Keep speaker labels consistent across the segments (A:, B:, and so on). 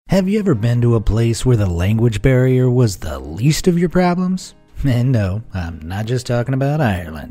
A: Have you ever been to a place where the language barrier was the least of your problems? And no, I'm not just talking about Ireland.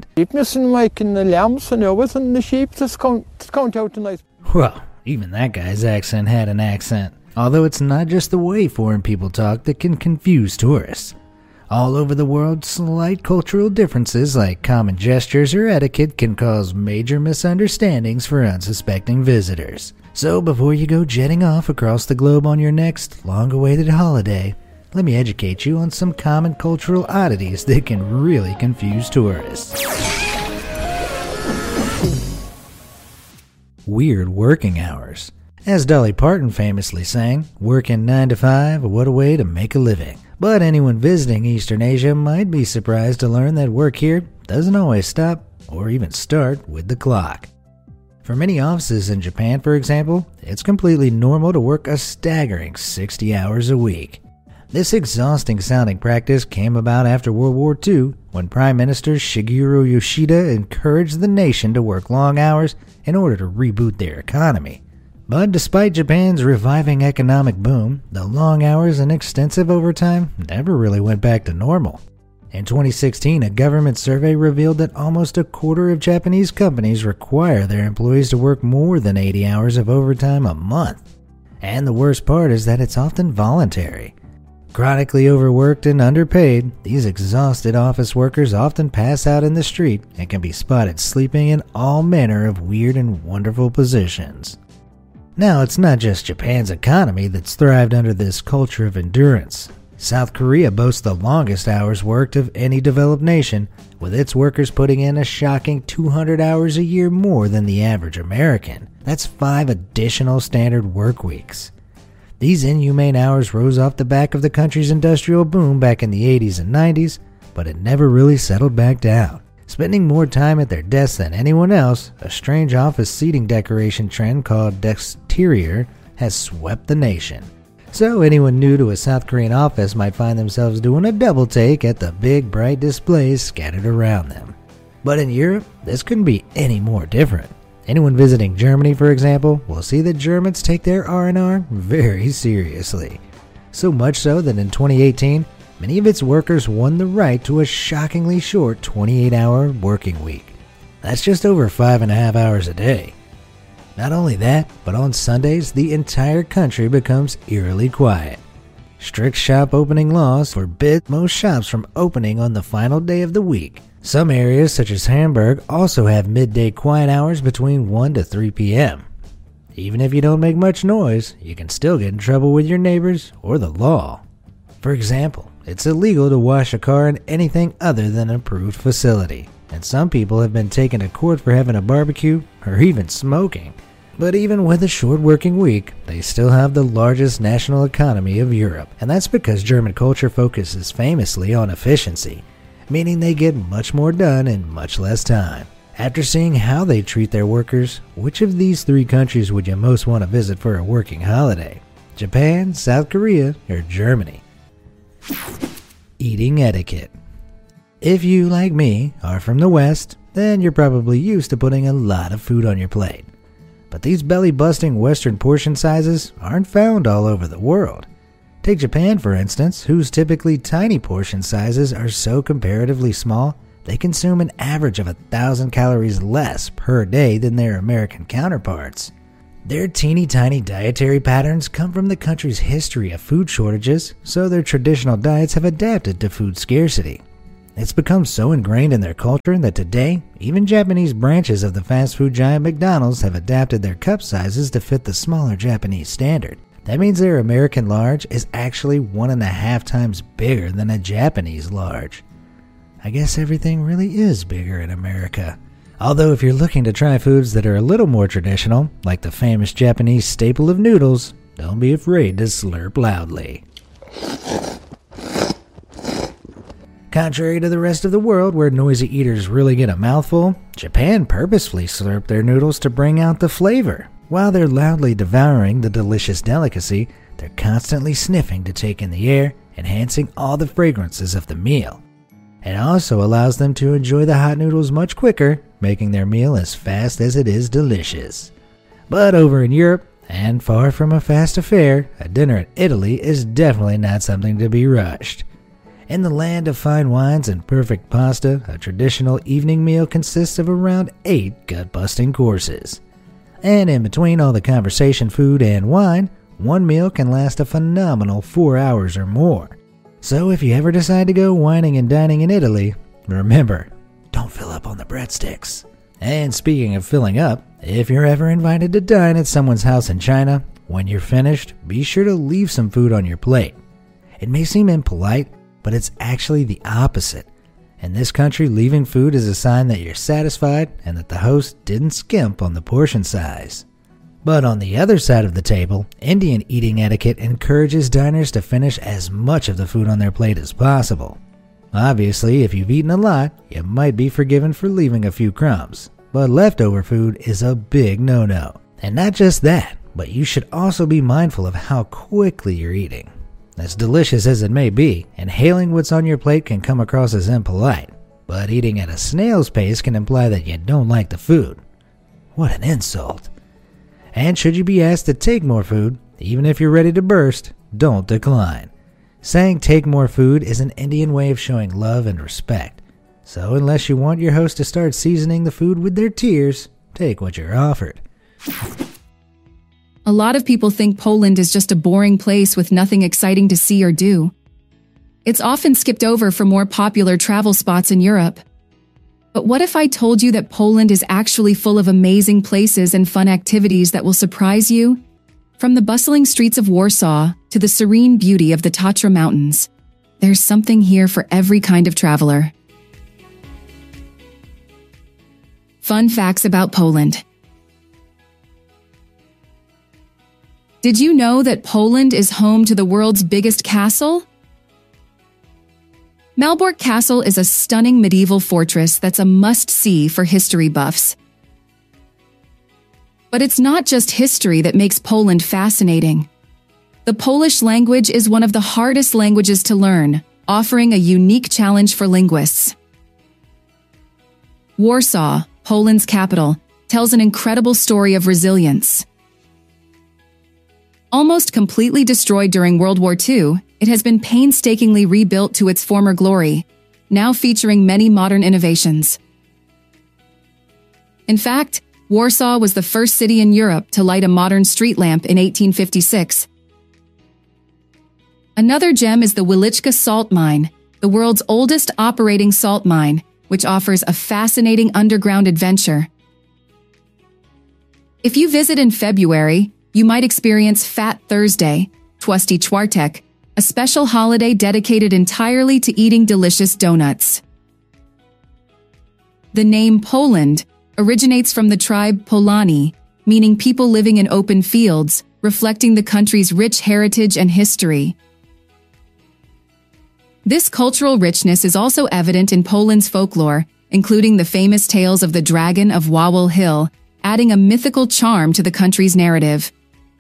A: Well, even that guy's accent had an accent. Although it's not just the way foreign people talk that can confuse tourists. All over the world, slight cultural differences like common gestures or etiquette can cause major misunderstandings for unsuspecting visitors. So before you go jetting off across the globe on your next long-awaited holiday, let me educate you on some common cultural oddities that can really confuse tourists. Weird working hours. As Dolly Parton famously sang, working 9 to 5, what a way to make a living. But anyone visiting Eastern Asia might be surprised to learn that work here doesn't always stop or even start with the clock. For many offices in Japan, for example, it's completely normal to work a staggering 60 hours a week. This exhausting sounding practice came about after World War II, when Prime Minister Shigeru Yoshida encouraged the nation to work long hours in order to reboot their economy. But despite Japan's reviving economic boom, the long hours and extensive overtime never really went back to normal. In 2016, a government survey revealed that almost a quarter of Japanese companies require their employees to work more than 80 hours of overtime a month. And the worst part is that it's often voluntary. Chronically overworked and underpaid, these exhausted office workers often pass out in the street and can be spotted sleeping in all manner of weird and wonderful positions. Now, it's not just Japan's economy that's thrived under this culture of endurance. South Korea boasts the longest hours worked of any developed nation, with its workers putting in a shocking 200 hours a year more than the average American. That's 5 additional standard work weeks. These inhumane hours rose off the back of the country's industrial boom back in the 80s and 90s, but it never really settled back down. Spending more time at their desks than anyone else, a strange office seating decoration trend called Dexterior has swept the nation. So anyone new to a South Korean office might find themselves doing a double take at the big bright displays scattered around them. But in Europe, this couldn't be any more different. Anyone visiting Germany, for example, will see that Germans take their R&R very seriously. So much so that in 2018, many of its workers won the right to a shockingly short 28-hour working week. That's just over 5.5 hours a day. Not only that, but on Sundays, the entire country becomes eerily quiet. Strict shop opening laws forbid most shops from opening on the final day of the week. Some areas, such as Hamburg, also have midday quiet hours between 1 to 3 p.m. Even if you don't make much noise, you can still get in trouble with your neighbors or the law. For example, it's illegal to wash a car in anything other than an approved facility, and some people have been taken to court for having a barbecue or even smoking. But even with a short working week, they still have the largest national economy of Europe, and that's because German culture focuses famously on efficiency, meaning they get much more done in much less time. After seeing how they treat their workers, which of these 3 countries would you most want to visit for a working holiday? Japan, South Korea, or Germany? Eating etiquette. If you, like me, are from the West, then you're probably used to putting a lot of food on your plate. But these belly-busting Western portion sizes aren't found all over the world. Take Japan, for instance, whose typically tiny portion sizes are so comparatively small, they consume an average of 1,000 calories less per day than their American counterparts. Their teeny-tiny dietary patterns come from the country's history of food shortages, so their traditional diets have adapted to food scarcity. It's become so ingrained in their culture that today, even Japanese branches of the fast food giant McDonald's have adapted their cup sizes to fit the smaller Japanese standard. That means their American large is actually 1.5 times bigger than a Japanese large. I guess everything really is bigger in America. Although if you're looking to try foods that are a little more traditional, like the famous Japanese staple of noodles, don't be afraid to slurp loudly. Contrary to the rest of the world, where noisy eaters really get a mouthful, Japan purposefully slurp their noodles to bring out the flavor. While they're loudly devouring the delicious delicacy, they're constantly sniffing to take in the air, enhancing all the fragrances of the meal. It also allows them to enjoy the hot noodles much quicker, making their meal as fast as it is delicious. But over in Europe, And far from a fast affair, a dinner in Italy is definitely not something to be rushed. In the land of fine wines and perfect pasta, a traditional evening meal consists of around 8 gut-busting courses. And in between all the conversation, food, and wine, one meal can last a phenomenal 4 hours or more. So if you ever decide to go wining and dining in Italy, remember, don't fill up on the breadsticks. And speaking of filling up, if you're ever invited to dine at someone's house in China, when you're finished, be sure to leave some food on your plate. It may seem impolite, but it's actually the opposite. In this country, leaving food is a sign that you're satisfied and that the host didn't skimp on the portion size. But on the other side of the table, Indian eating etiquette encourages diners to finish as much of the food on their plate as possible. Obviously, if you've eaten a lot, you might be forgiven for leaving a few crumbs, but leftover food is a big no-no. And not just that, but you should also be mindful of how quickly you're eating. As delicious as it may be, inhaling what's on your plate can come across as impolite, but eating at a snail's pace can imply that you don't like the food. What an insult. And should you be asked to take more food, even if you're ready to burst, don't decline. Saying take more food is an Indian way of showing love and respect. So unless you want your host to start seasoning the food with their tears, take what you're offered.
B: A lot of people think Poland is just a boring place with nothing exciting to see or do. It's often skipped over for more popular travel spots in Europe. But what if I told you that Poland is actually full of amazing places and fun activities that will surprise you? From the bustling streets of Warsaw to the serene beauty of the Tatra Mountains, there's something here for every kind of traveler. Fun facts about Poland. Did you know that Poland is home to the world's biggest castle? Malbork Castle is a stunning medieval fortress that's a must-see for history buffs. But it's not just history that makes Poland fascinating. The Polish language is one of the hardest languages to learn, offering a unique challenge for linguists. Warsaw, Poland's capital, tells an incredible story of resilience. Almost completely destroyed during World War II, it has been painstakingly rebuilt to its former glory, now featuring many modern innovations. In fact, Warsaw was the first city in Europe to light a modern street lamp in 1856. Another gem is the Wieliczka Salt Mine, the world's oldest operating salt mine, which offers a fascinating underground adventure. If you visit in February, you might experience Fat Thursday, Tłusty Czwartek, a special holiday dedicated entirely to eating delicious donuts. The name Poland originates from the tribe Polani, meaning people living in open fields, reflecting the country's rich heritage and history. This cultural richness is also evident in Poland's folklore, including the famous tales of the Dragon of Wawel Hill, adding a mythical charm to the country's narrative.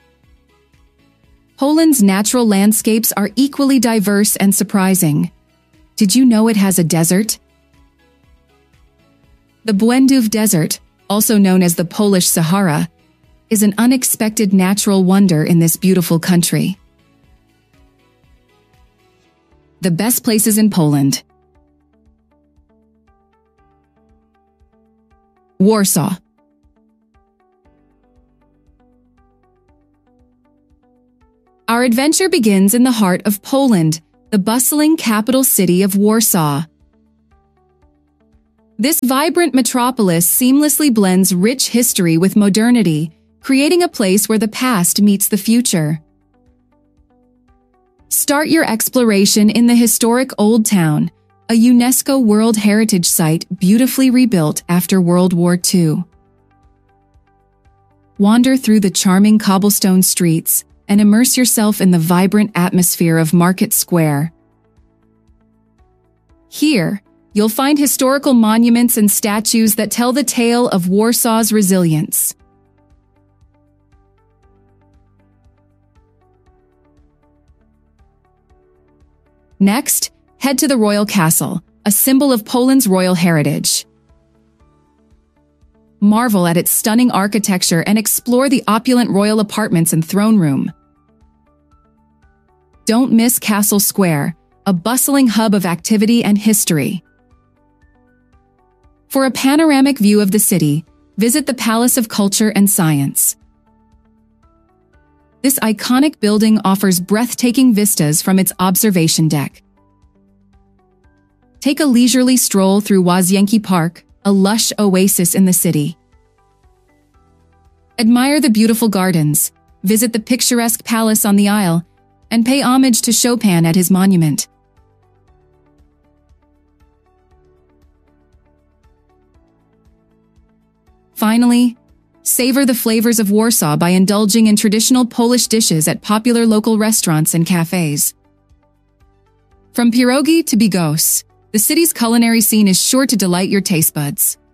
B: Poland's natural landscapes are equally diverse and surprising. Did you know it has a desert? The Błędów Desert, also known as the Polish Sahara, is an unexpected natural wonder in this beautiful country. The best places in Poland. Warsaw. Our adventure begins in the heart of Poland, the bustling capital city of Warsaw. This vibrant metropolis seamlessly blends rich history with modernity, creating a place where the past meets the future. Start your exploration in the historic Old Town, a UNESCO World Heritage Site beautifully rebuilt after World War II. Wander through the charming cobblestone streets and immerse yourself in the vibrant atmosphere of Market Square. Here, you'll find historical monuments and statues that tell the tale of Warsaw's resilience. Next, head to the Royal Castle, a symbol of Poland's royal heritage. marvel at its stunning architecture, and explore the opulent royal apartments and throne room. Don't miss Castle Square, a bustling hub of activity and history. For a panoramic view of the city, visit the Palace of Culture and Science. This iconic building offers breathtaking vistas from its observation deck. Take a leisurely stroll through Łazienkii Park, a lush oasis in the city. Admire the beautiful gardens, visit the picturesque palace on the Isle, and pay homage to Chopin at his monument. Finally, savor the flavors of Warsaw by indulging in traditional Polish dishes at popular local restaurants and cafes. From pierogi to bigos, the city's culinary scene is sure to delight your taste buds.